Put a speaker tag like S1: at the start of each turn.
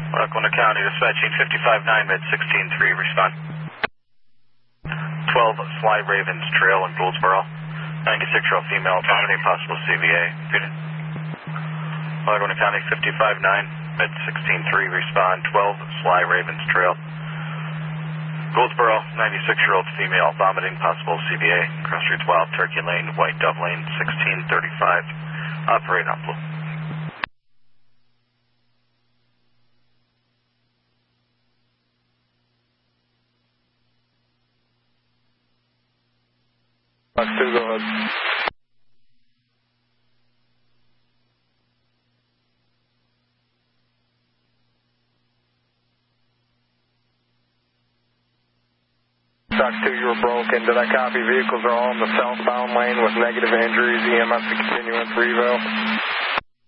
S1: Lackawanna County, dispatching 55-9, med 16-3, respond. 12 Sly Ravens Trail in Goldsboro. 96-year-old female, vomiting, possible CVA. Repeated. Lackawanna County, 55-9, med 16-3, respond. 12 Sly Ravens Trail. Goldsboro, 96-year-old female, vomiting, possible CVA. Cross Streets Wild, Turkey Lane, White Dove Lane, 1635. Operate on Blue.
S2: Fox 2, go ahead. Fox 2, you were broken. Did I copy? Vehicles are all in the southbound lane with negative injuries. EMS to continuance revo.